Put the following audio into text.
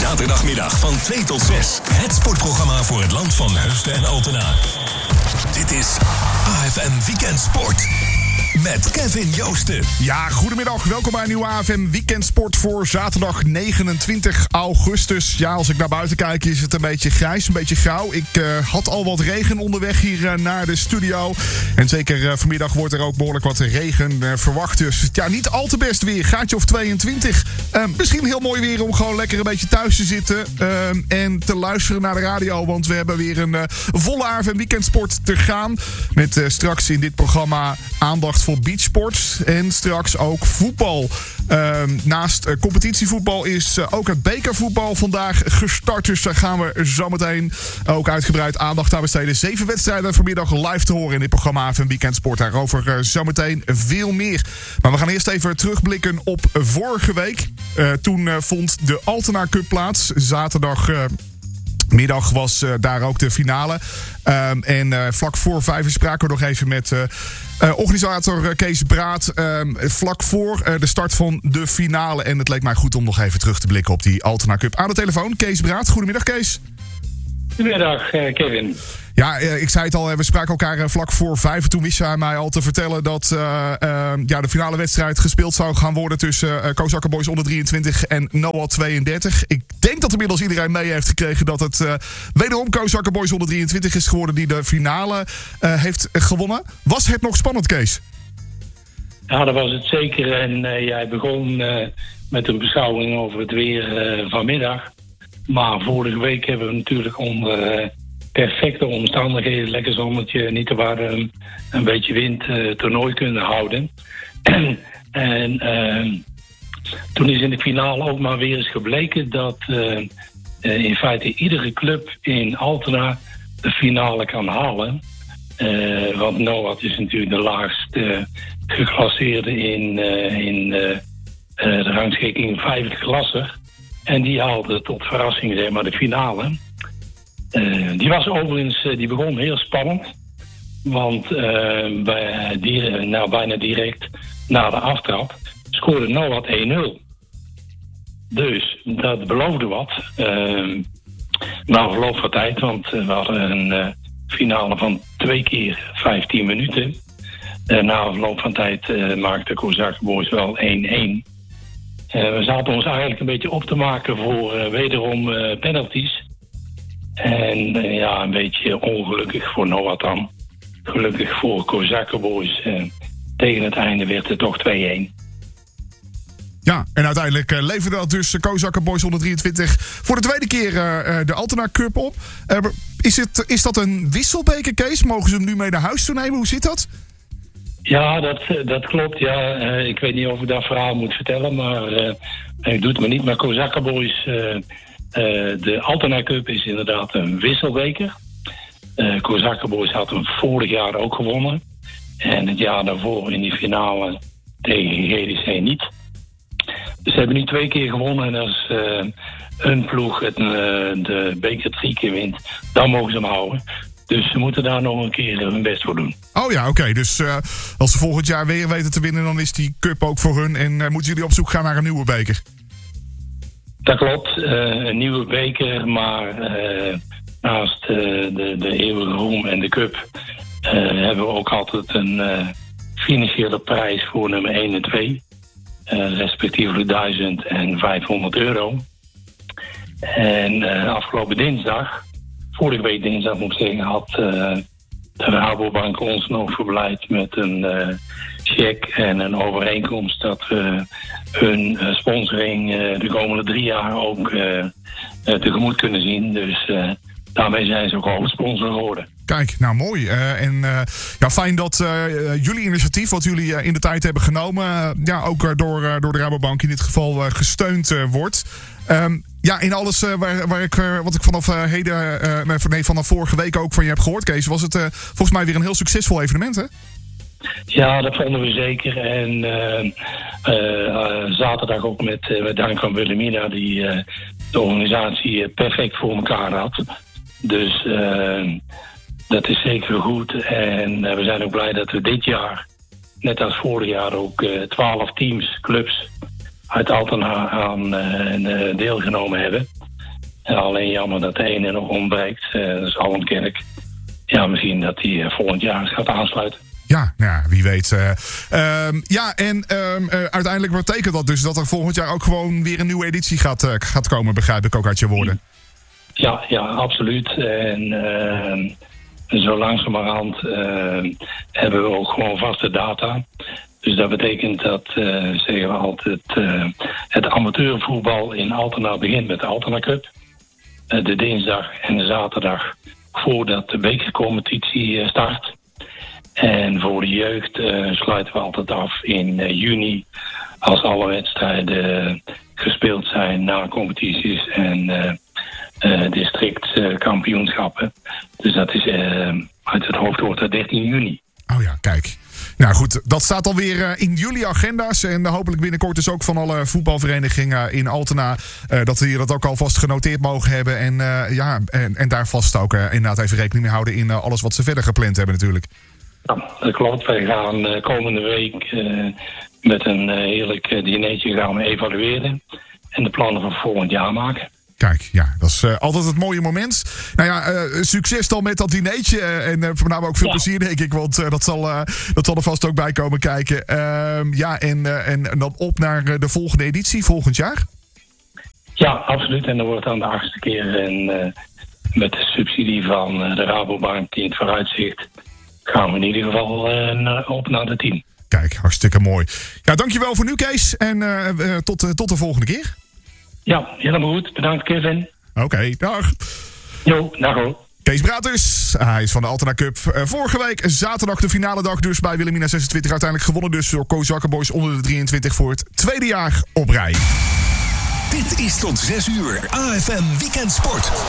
Zaterdagmiddag van 2 tot 6. Het sportprogramma voor het land van Heusden en Altena. Dit is AFM Weekend Sport. Met Kevin Joosten. Ja, goedemiddag. Welkom bij een nieuwe AFM Weekend Sport voor zaterdag 29 augustus. Ja, als ik naar buiten kijk is het een beetje grijs, een beetje grauw. Ik had al wat regen onderweg hier naar de studio. En zeker vanmiddag wordt er ook behoorlijk wat regen verwacht. Dus ja, niet al te best weer. Gaatje of 22. Misschien heel mooi weer om gewoon lekker een beetje thuis te zitten. En te luisteren naar de radio. Want we hebben weer een volle AFM Weekend Sport te gaan. Met straks in dit programma aandacht voor beachsport en straks ook voetbal. Naast competitievoetbal is ook het bekervoetbal vandaag gestart. Dus daar gaan we zometeen ook uitgebreid aandacht aan besteden. 7 wedstrijden vanmiddag live te horen in dit programma AFM Weekend Sport. Daarover zometeen veel meer. Maar we gaan eerst even terugblikken op vorige week. Toen vond de Altena Cup plaats. Zaterdagmiddag was daar ook de finale. En vlak voor 5 spraken we nog even met organisator Kees Braat. Vlak voor de start van de finale. En het leek mij goed om nog even terug te blikken op die Altena Cup. Aan de telefoon, Kees Braat. Goedemiddag, Kees. Goedemiddag, Kevin. Ja, ik zei het al, we spraken elkaar vlak voor 5. Toen wist jij mij al te vertellen dat de finale wedstrijd gespeeld zou gaan worden tussen Kozakker Boys onder 23 en Noah 32. Ik denk dat inmiddels iedereen mee heeft gekregen dat het wederom Kozakker Boys onder 23 is geworden die de finale heeft gewonnen. Was het nog spannend, Kees? Ja, dat was het zeker. En jij begon met een beschouwing over het weer vanmiddag. Maar vorige week hebben we natuurlijk onder perfecte omstandigheden, lekker zonnetje, niet te warm, een beetje wind, toernooi kunnen houden. En toen is in de finale ook maar weer eens gebleken dat in feite iedere club in Altena de finale kan halen. Want Noah is natuurlijk de laagst geclasseerde in de rangschikking 50 klasser. En die haalde tot verrassing zeg maar de finale. Die was overigens, die begon heel spannend. Want bijna direct na de aftrap scoorde Noah 1-0. Dus dat beloofde wat. Na verloop van tijd, want we hadden een finale van 2 keer 15 minuten. Na verloop van tijd maakte Kozakker Boys wel 1-1. We zaten ons eigenlijk een beetje op te maken voor wederom penalties. En een beetje ongelukkig voor Noah dan. Gelukkig voor Kozakker Boys. Tegen het einde werd het toch 2-1. Ja, en uiteindelijk leverde dat dus Kozakker Boys onder 23 voor de tweede keer de Altena Cup op. Is dat een wisselbeker, Kees? Mogen ze hem nu mee naar huis toe nemen? Hoe zit dat? Ja, dat klopt. Ja. Ik weet niet of ik dat verhaal moet vertellen, maar ik doe het maar niet. Maar Kozakker Boys, de Altena Cup is inderdaad een wisselbeker. Kozakker Boys had hem vorig jaar ook gewonnen. En het jaar daarvoor in die finale tegen GDC niet. Dus ze hebben nu 2 keer gewonnen. En als een ploeg de beker 3 keer wint, dan mogen ze hem houden. Dus ze moeten daar nog een keer hun best voor doen. Oh ja, oké. Dus als ze volgend jaar weer weten te winnen, dan is die cup ook voor hun. En moeten jullie op zoek gaan naar een nieuwe beker? Dat klopt. Een nieuwe beker, maar naast de eeuwige roem en de cup hebben we ook altijd een financiële prijs voor nummer 1 en 2. Respectievelijk 1000 en 500 euro. En afgelopen dinsdag, vorige week dinsdag moet ik zeggen, had de Rabobank ons nog verblijd met een cheque en een overeenkomst dat we hun sponsoring de komende 3 jaar ook tegemoet kunnen zien. Dus daarmee zijn ze ook hoofdsponsor geworden. Kijk, nou mooi. Fijn dat jullie initiatief, wat jullie in de tijd hebben genomen, ook door de Rabobank in dit geval gesteund wordt. In alles wat ik vanaf vorige week ook van je heb gehoord, Kees, was het volgens mij weer een heel succesvol evenement, hè? Ja, dat vonden we zeker. En zaterdag ook met dank aan Wilhelmina, die de organisatie perfect voor elkaar had. Dus dat is zeker goed. En we zijn ook blij dat we dit jaar, net als vorig jaar, ook 12 teams, clubs uit Altena aan deelgenomen hebben. Alleen jammer dat de ene nog ontbreekt. Dat is Allenkerk. Ja, misschien dat hij volgend jaar gaat aansluiten. Ja, wie weet. Uiteindelijk betekent dat dus dat er volgend jaar ook gewoon weer een nieuwe editie gaat komen, begrijp ik ook uit je woorden. Ja, absoluut. En zo langzamerhand hebben we ook gewoon vaste data. Dus dat betekent dat, zeggen we altijd, het amateurvoetbal in Altena begint met de Altena Cup. De dinsdag en de zaterdag voordat de bekercompetitie start. En voor de jeugd sluiten we altijd af in juni, als alle wedstrijden gespeeld zijn na competities en districtkampioenschappen. Dus dat is uit het hoofd wordt dat 13 juni. Oh ja, kijk. Nou goed, dat staat alweer in jullie agenda's. En hopelijk binnenkort dus ook van alle voetbalverenigingen in Altena. Dat die dat ook alvast genoteerd mogen hebben. En daar vast ook inderdaad even rekening mee houden in alles wat ze verder gepland hebben natuurlijk. Ja, dat klopt. Wij gaan komende week met een heerlijk dinertje gaan we evalueren. En de plannen voor volgend jaar maken. Kijk, ja, dat is altijd het mooie moment. Nou ja, succes dan met dat dinertje. En voornamelijk ook veel plezier, denk ik. Want dat zal er vast ook bij komen kijken. En dan op naar de volgende editie volgend jaar? Ja, absoluut. En dat wordt dan de 8e keer. En met de subsidie van de Rabobank in het vooruitzicht gaan we in ieder geval op naar de 10. Kijk, hartstikke mooi. Ja, dankjewel voor nu, Kees. En tot de volgende keer. Ja, helemaal goed. Bedankt, Kevin. Oké, dag. Jo, dag hoor. Kees Braat hij is van de Altena Cup. Vorige week zaterdag de finale dag dus bij Wilhelmina 26. Uiteindelijk gewonnen dus door Kozakkenboys onder de 23 voor het tweede jaar op rij. Dit is tot 6 uur AFM Weekend Sport.